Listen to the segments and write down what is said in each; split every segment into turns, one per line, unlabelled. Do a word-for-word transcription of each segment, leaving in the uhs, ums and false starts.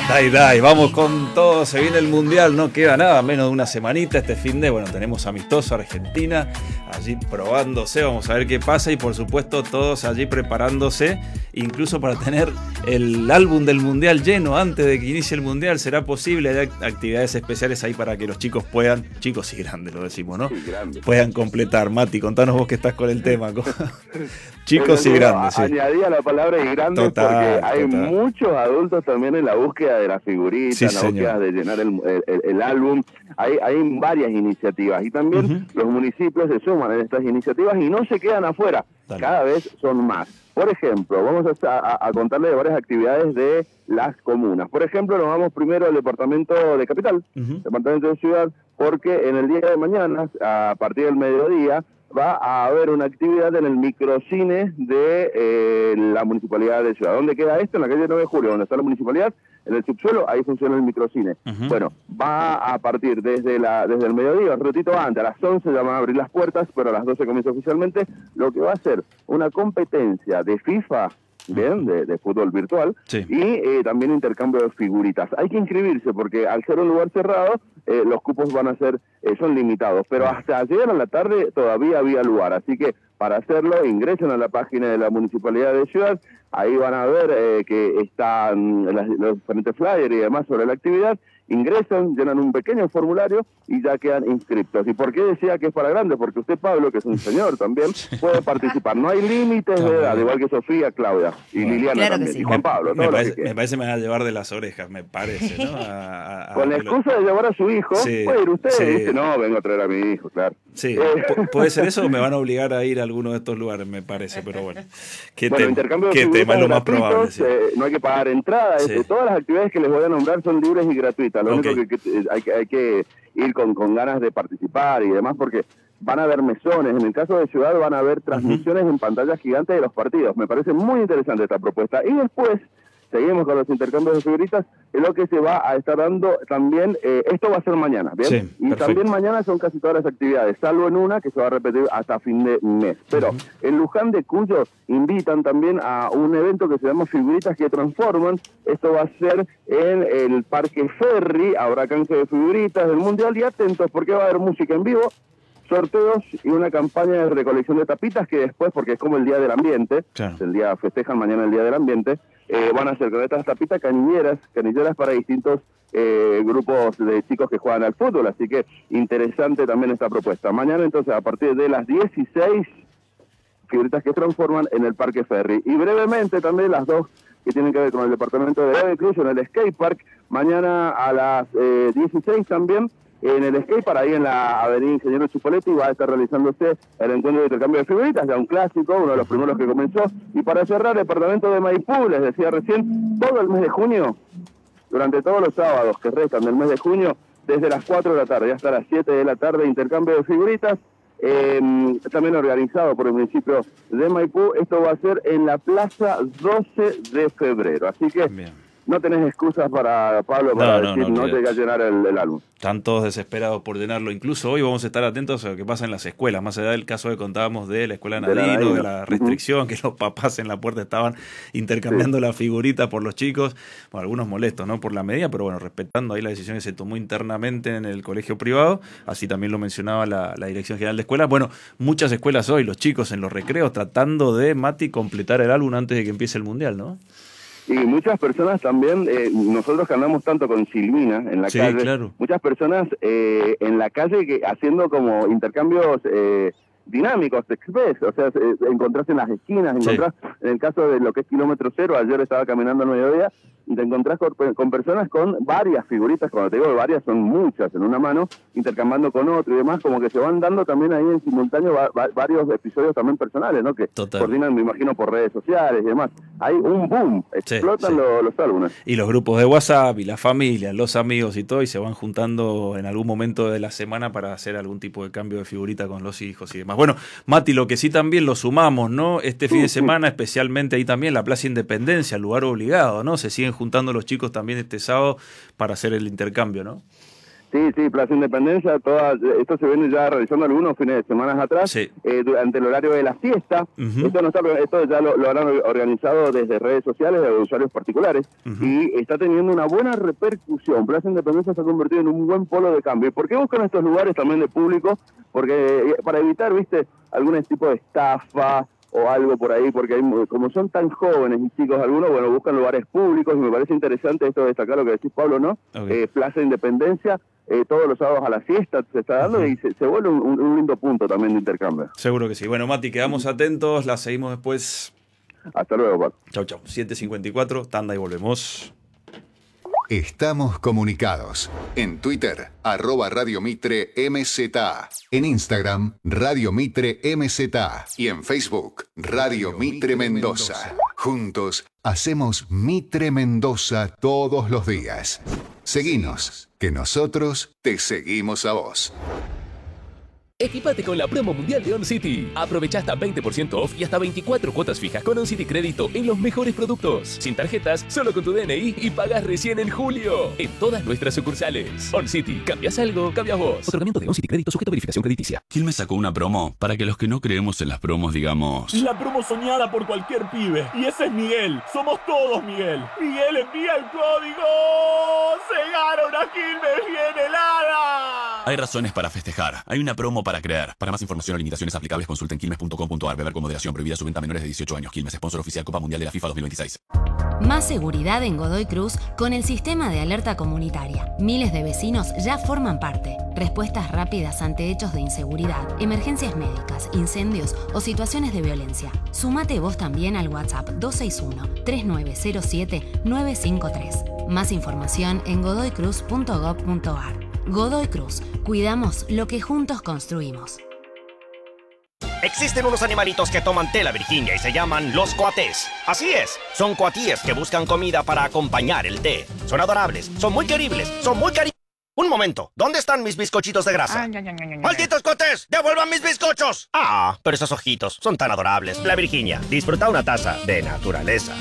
Dai, dai, vamos con todo, se viene el Mundial, no queda nada, menos de una semanita este fin de, bueno, tenemos amistoso Argentina, allí probándose, vamos a ver qué pasa y por supuesto todos allí preparándose, incluso para tener el álbum del Mundial lleno antes de que inicie el Mundial, será posible, hay actividades especiales ahí para que los chicos puedan, chicos y grandes lo decimos, ¿no? Sí, grandes. Puedan completar. Mati, contanos vos que estás con el tema. Chicos y grandes. Sí.
Añadía la palabra y grandes total, porque hay total. muchos adultos también en la búsqueda de la figurita, sí, en la señor. búsqueda de llenar el, el, el álbum. Hay, hay varias iniciativas y también uh-huh. los municipios se suman a estas iniciativas y no se quedan afuera. Dale. Cada vez son más. Por ejemplo, vamos a, a, a contarle de varias actividades de las comunas. Por ejemplo, nos vamos primero al departamento de Capital, uh-huh. departamento de Ciudad, porque en el día de mañana, a partir del mediodía, va a haber una actividad en el microcine de eh, la Municipalidad de Ciudad. ¿Dónde queda esto? En la calle nueve de julio, donde está la Municipalidad, en el subsuelo, ahí funciona el microcine. Uh-huh. Bueno, va a partir desde la desde el mediodía, un ratito antes, a las once ya van a abrir las puertas, pero a las doce comienza oficialmente, lo que va a ser una competencia de FIFA, bien, de, de fútbol virtual, sí. y eh, también intercambio de figuritas. Hay que inscribirse porque al ser un lugar cerrado, eh, los cupos van a ser, eh, son limitados, pero hasta ayer a la tarde todavía había lugar, así que para hacerlo ingresen a la página de la Municipalidad de Ciudad, ahí van a ver eh, que están las, los diferentes flyers y demás sobre la actividad, ingresan, llenan un pequeño formulario y ya quedan inscriptos. ¿Y por qué decía que es para grandes? Porque usted, Pablo, que es un señor también, puede participar. No hay límites de edad, igual que Sofía, Claudia y bueno, Liliana claro también, sí. y Juan Pablo.
Me, me, parece, me parece me van a llevar de las orejas, me parece, ¿no? A, a,
Con la excusa lo... de llevar a su hijo, sí, puede ir usted, sí. dice, no, vengo a traer a mi hijo, claro.
Sí, eh. puede ser eso o me van a obligar a ir a alguno de estos lugares, me parece, pero bueno. ¿Qué,
bueno,
te,
intercambio
¿qué tema es lo más probable?
Sí. Eh, no hay que pagar entrada, sí. este, todas las actividades que les voy a nombrar son libres y gratuitas, lo okay. único que, que hay, que hay que ir con, con ganas de participar y demás, porque van a haber mesones, en el caso de Ciudad van a haber transmisiones uh-huh. en pantallas gigantes de los partidos, me parece muy interesante esta propuesta, y después seguimos con los intercambios de figuritas, es lo que se va a estar dando también, eh, esto va a ser mañana, ¿bien? Sí, y perfecto. También mañana son casi todas las actividades, salvo en una que se va a repetir hasta fin de mes. Pero uh-huh. en Luján de Cuyo invitan también a un evento que se llama Figuritas que Transforman, esto va a ser en el Parque Ferry, habrá canje de figuritas del Mundial y atentos porque va a haber música en vivo, sorteos y una campaña de recolección de tapitas que después, porque es como el Día del Ambiente, claro. el día festejan mañana el Día del Ambiente, eh, van a hacer con estas tapitas canilleras, canilleras para distintos eh, grupos de chicos que juegan al fútbol, así que interesante también esta propuesta. Mañana entonces a partir de las dieciséis, figuritas que transforman en el Parque Ferry. Y brevemente también las dos que tienen que ver con el departamento de Avecluz en el Skate Park, mañana a las eh, dieciséis también, en el skatepark, ahí en la avenida Ingeniero Chipoletti, va a estar realizándose el encuentro de intercambio de figuritas, ya un clásico, uno de los primeros que comenzó. Y para cerrar, el departamento de Maipú, les decía recién, todo el mes de junio, durante todos los sábados que restan del mes de junio, desde las cuatro de la tarde hasta las siete de la tarde, intercambio de figuritas, eh, también organizado por el municipio de Maipú. Esto va a ser en la plaza doce de febrero, así que... Bien. No tenés excusas para, Pablo, para no, decir no, no, no llega a llenar el, el álbum.
Están todos desesperados por llenarlo. Incluso hoy vamos a estar atentos a lo que pasa en las escuelas, más allá del caso que contábamos de la escuela Nadino, de la, de la restricción, uh-huh. que los papás en la puerta estaban intercambiando sí. la figurita por los chicos. Bueno, algunos molestos, ¿no? Por la medida, pero bueno, respetando ahí la decisión que se tomó internamente en el colegio privado, así también lo mencionaba la, la Dirección General de Escuelas. Bueno, muchas escuelas hoy, los chicos en los recreos, tratando de, Mati, completar el álbum antes de que empiece el Mundial, ¿no?
Y muchas personas también, eh, nosotros que andamos tanto con Silvina en la
sí,
calle,
claro.
muchas personas eh, en la calle que haciendo como intercambios eh, dinámicos, express, o sea, eh, encontrás en las esquinas, encontrás, sí. en el caso de lo que es kilómetro cero, ayer estaba caminando al mediodía, y te encontrás con, con personas con varias figuritas, cuando te digo varias son muchas en una mano, intercambiando con otro y demás, como que se van dando también ahí en simultáneo va, va, varios episodios también personales, ¿no? Que Total. coordinan, me imagino, por redes sociales y demás. Hay un boom, explotan sí, sí. Los, los álbumes.
Y los grupos de WhatsApp, y la familia, los amigos y todo, y se van juntando en algún momento de la semana para hacer algún tipo de cambio de figurita con los hijos y demás. Bueno, Mati, lo que sí también lo sumamos, ¿no? Este fin de semana, especialmente ahí también la Plaza Independencia, lugar obligado, ¿no? Se siguen juntando los chicos también este sábado para hacer el intercambio, ¿no?
Sí, Sí, sí, Plaza Independencia, todas, esto se viene ya realizando algunos fines de semana atrás, sí. eh, durante el horario de la fiesta. Uh-huh. Esto no está, esto ya lo, lo han organizado desde redes sociales de usuarios particulares, uh-huh. y está teniendo una buena repercusión. Plaza Independencia se ha convertido en un buen polo de cambio. ¿Y por qué buscan estos lugares también de público? Porque para evitar, viste, algún tipo de estafa o algo por ahí, porque hay, como son tan jóvenes y chicos algunos, bueno, buscan lugares públicos, y me parece interesante esto de destacar lo que decís, Pablo, ¿no? Okay. Eh, Plaza Independencia, Eh, todos los sábados a la siesta se está dando, uh-huh. y se, se vuelve un, un lindo punto también de intercambio.
Seguro que sí. Bueno, Mati, quedamos atentos, la seguimos después.
Hasta luego, Paco.
Chau, chau. siete cincuenta y cuatro, tanda y volvemos.
Estamos comunicados. En Twitter, arroba Radio Mitre M Z A. En Instagram, Radio Mitre M Z A. Y en Facebook, Radio Mitre Mendoza. Juntos, hacemos Mitre Mendoza todos los días. Seguinos, que nosotros te seguimos a vos.
Equipate con la promo mundial de OnCity. Aprovecha hasta veinte por ciento off y hasta veinticuatro cuotas fijas con OnCity Crédito en los mejores productos. Sin tarjetas, solo con tu D N I y pagas recién en julio. En todas nuestras sucursales. OnCity, ¿cambias algo? Cambias vos. Otorgamiento de OnCity Crédito sujeto a verificación crediticia.
Quilmes sacó una promo para que los que no creemos en las promos digamos...
La promo soñada por cualquier pibe. Y ese es Miguel. Somos todos Miguel. Miguel envía el código. ¡Se gana una Quilmes bien helada!
Hay razones para festejar. Hay una promo para creer. Para más información o limitaciones aplicables, consulten quilmes punto com punto a r. Beber con moderación. Prohibida su venta a menores de dieciocho años. Quilmes, sponsor oficial Copa Mundial de la FIFA dos mil veintiséis.
Más seguridad en Godoy Cruz con el sistema de alerta comunitaria. Miles de vecinos ya forman parte. Respuestas rápidas ante hechos de inseguridad, emergencias médicas, incendios o situaciones de violencia. Sumate vos también al WhatsApp dos seis uno, tres nueve cero siete, nueve cinco tres. Más información en godoy cruz punto gob punto a r. Godoy Cruz. Cuidamos lo que juntos construimos.
Existen unos animalitos que toman té la Virginia y se llaman los coatés. Así es, son coatíes que buscan comida para acompañar el té. Son adorables, son muy queribles, son muy cari... Un momento, ¿dónde están mis bizcochitos de grasa? Ay, ay, ay, ay, ¡malditos coatés! ¡Devuelvan mis bizcochos! Ah, pero esos ojitos son tan adorables. La Virginia, disfruta una taza de naturaleza.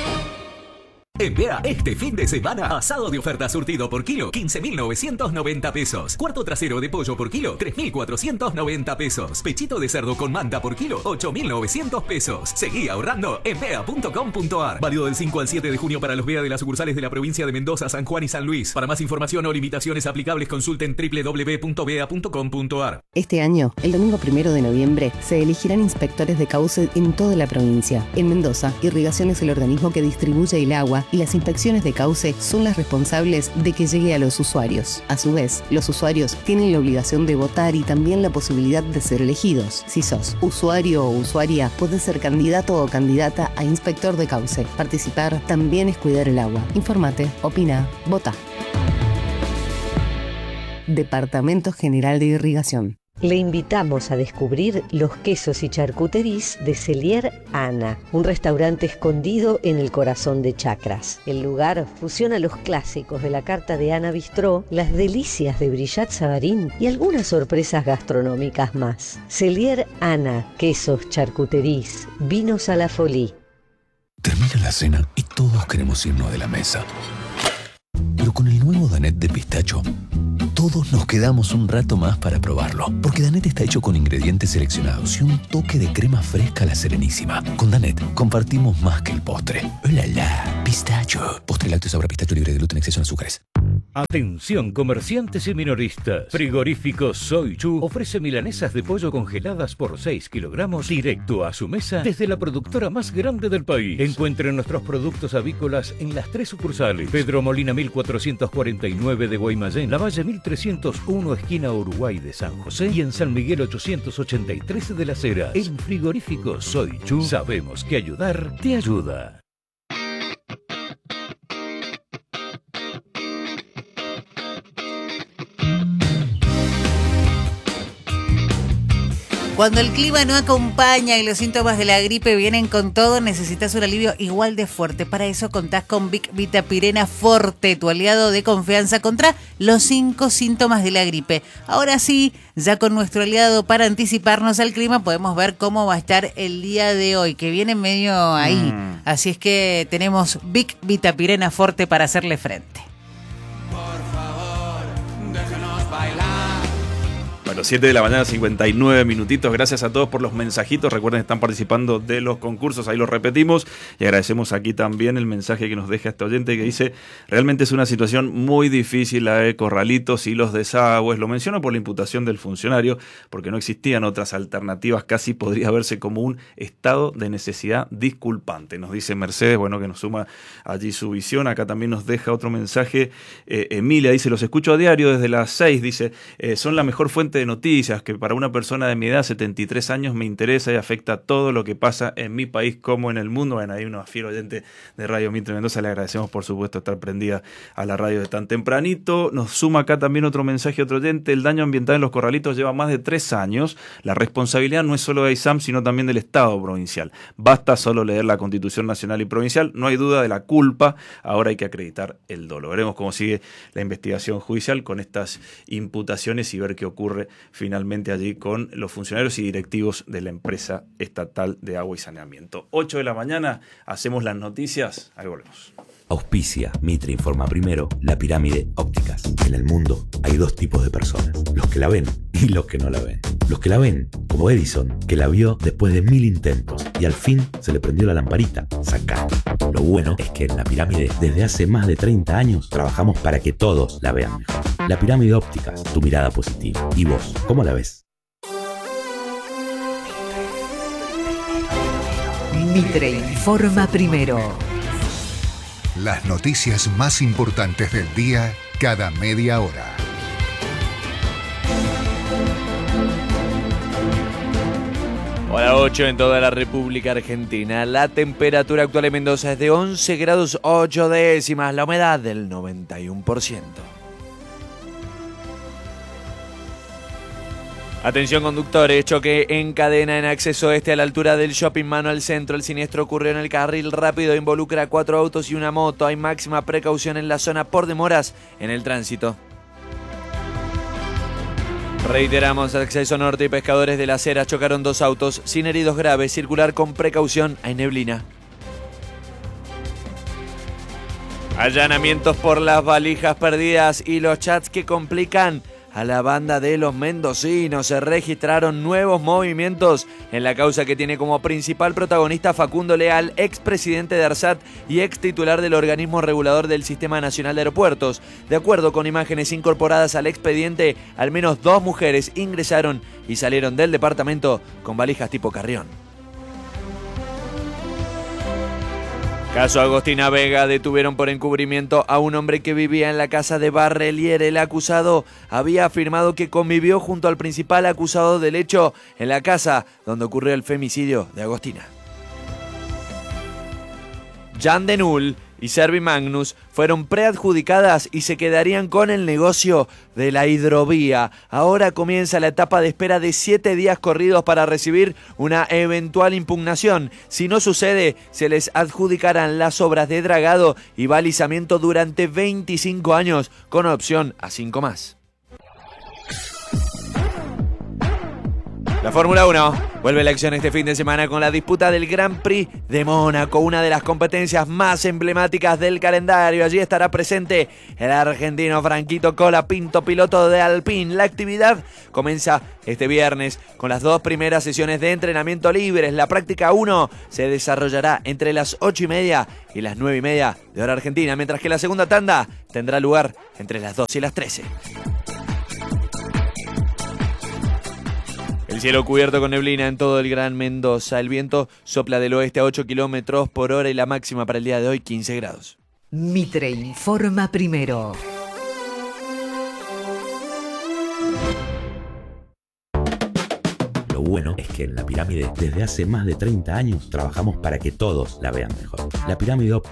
En B A, este fin de semana, asado de oferta surtido por kilo, quince mil novecientos noventa pesos. Cuarto trasero de pollo por kilo, tres mil cuatrocientos noventa pesos. Pechito de cerdo con manta por kilo, ocho mil novecientos pesos. Seguí ahorrando en B E A punto com punto a r. Válido del cinco al siete de junio para los B E A de las sucursales de la provincia de Mendoza, San Juan y San Luis. Para más información o limitaciones aplicables, consulten doble u doble u doble u punto b e a punto com punto a r.
Este año, el domingo primero de noviembre, se elegirán inspectores de cauce en toda la provincia. En Mendoza, Irrigación es el organismo que distribuye el agua y las inspecciones de cauce son las responsables de que llegue a los usuarios. A su vez, los usuarios tienen la obligación de votar y también la posibilidad de ser elegidos. Si sos usuario o usuaria, podés ser candidato o candidata a inspector de cauce. Participar también es cuidar el agua. Infórmate, opina, vota. Departamento General de Irrigación.
Le invitamos a descubrir los quesos y charcuteries de Cellier Ana, un restaurante escondido en el corazón de Chacras. El lugar fusiona los clásicos de la carta de Ana Bistró, las delicias de Brillat Savarín y algunas sorpresas gastronómicas más. Cellier Ana, quesos, charcuteries, vinos a la folie.
Termina la cena y todos queremos irnos de la mesa. Pero con el nuevo Danette de pistacho, todos nos quedamos un rato más para probarlo, porque Danette está hecho con ingredientes seleccionados y un toque de crema fresca a la Serenísima. Con Danette compartimos más que el postre. ¡Hola, la! Pistacho. Postre lácteo sabor a pistacho libre de gluten, exceso en azúcares.
Atención comerciantes y minoristas. Frigorífico Soy Chu ofrece milanesas de pollo congeladas por seis kilogramos directo a su mesa desde la productora más grande del país. Encuentren nuestros productos avícolas en las tres sucursales: Pedro Molina mil cuatrocientos cuarenta y nueve de Guaymallén, La Valle mil trescientos uno esquina Uruguay de San José y en San Miguel ochocientos ochenta y tres de Las Heras. En Frigorífico Soy Chu sabemos que ayudar te ayuda.
Cuando el clima no acompaña y los síntomas de la gripe vienen con todo, necesitas un alivio igual de fuerte. Para eso contás con Vic Vitapirena Forte, tu aliado de confianza contra los cinco síntomas de la gripe. Ahora sí, ya con nuestro aliado para anticiparnos al clima, podemos ver cómo va a estar el día de hoy, que viene medio ahí. Mm. Así es que tenemos Vic Vitapirena Forte para hacerle frente.
Por favor, déjanos
Bueno, siete de la mañana, cincuenta y nueve minutitos. Gracias a todos por los mensajitos. Recuerden que están participando de los concursos, ahí los repetimos. Y agradecemos aquí también el mensaje que nos deja este oyente que dice: realmente es una situación muy difícil la de Corralitos y los desagües. Lo menciono por la imputación del funcionario, porque no existían otras alternativas. Casi podría verse como un estado de necesidad disculpante. Nos dice Mercedes, bueno, que nos suma allí su visión. Acá también nos deja otro mensaje. Eh, Emilia dice: los escucho a diario desde las seis. Dice, eh, son la mejor fuente de noticias que para una persona de mi edad, setenta y tres años, me interesa y afecta todo lo que pasa en mi país como en el mundo. Bueno, hay unos fiel oyente de Radio Mitre Mendoza, le agradecemos por supuesto estar prendida a la radio de tan tempranito. Nos suma acá también otro mensaje, otro oyente: el daño ambiental en los Corralitos lleva más de tres años, la responsabilidad no es solo de AISAM sino también del Estado provincial. Basta solo leer la Constitución Nacional y Provincial, no hay duda de la culpa, ahora hay que acreditar el dolo. Veremos cómo sigue la investigación judicial con estas imputaciones y ver qué ocurre finalmente allí con los funcionarios y directivos de la empresa estatal de agua y saneamiento. ocho de la mañana, hacemos las noticias, ahí volvemos.
Auspicia Mitre Informa Primero, la pirámide ópticas. En el mundo hay dos tipos de personas, los que la ven y los que no la ven. Los que la ven, como Edison, que la vio después de mil intentos y al fin se le prendió la lamparita. Sacá. Lo bueno es que en la pirámide, desde hace más de treinta años, trabajamos para que todos la vean mejor. La pirámide ópticas, tu mirada positiva. ¿Y vos, cómo la ves?
Mitre Informa Primero.
Las noticias más importantes del día cada media hora.
Hora ocho en toda la República Argentina. La temperatura actual en Mendoza es de once grados ocho décimas. La humedad del noventa y uno por ciento. Atención conductores, choque en cadena en acceso este a la altura del Shopping Manuel Centro. El siniestro ocurrió en el carril rápido, involucra a cuatro autos y una moto. Hay máxima precaución en la zona por demoras en el tránsito. Reiteramos, acceso norte y Pescadores de las Heras chocaron dos autos sin heridos graves. Circular con precaución, hay neblina. Allanamientos por las valijas perdidas y los chats que complican a la banda de los mendocinos. Se registraron nuevos movimientos en la causa que tiene como principal protagonista Facundo Leal, expresidente de ARSAT y ex titular del organismo regulador del Sistema Nacional de Aeropuertos. De acuerdo con imágenes incorporadas al expediente, al menos dos mujeres ingresaron y salieron del departamento con valijas tipo Carrión. Caso Agostina Vega, detuvieron por encubrimiento a un hombre que vivía en la casa de Barrelier. El acusado había afirmado que convivió junto al principal acusado del hecho en la casa donde ocurrió el femicidio de Agostina. Jan Denul y Servi Magnus fueron preadjudicadas y se quedarían con el negocio de la hidrovía. Ahora comienza la etapa de espera de siete días corridos para recibir una eventual impugnación. Si no sucede, se les adjudicarán las obras de dragado y balizamiento durante veinticinco años, con opción a cinco más. La Fórmula uno vuelve a la acción este fin de semana con la disputa del Grand Prix de Mónaco, una de las competencias más emblemáticas del calendario. Allí estará presente el argentino Franquito Colapinto, piloto de Alpine. La actividad comienza este viernes con las dos primeras sesiones de entrenamiento libres. La práctica uno se desarrollará entre las ocho y media y las nueve y media de hora argentina, mientras que la segunda tanda tendrá lugar entre las doce y las trece. El cielo cubierto con neblina en todo el Gran Mendoza. El viento sopla del oeste a ocho kilómetros por hora y la máxima para el día de hoy quince grados.
Mitre Informa Primero.
Lo bueno es que en la pirámide, desde hace más de treinta años, trabajamos para que todos la vean mejor. La pirámide óptica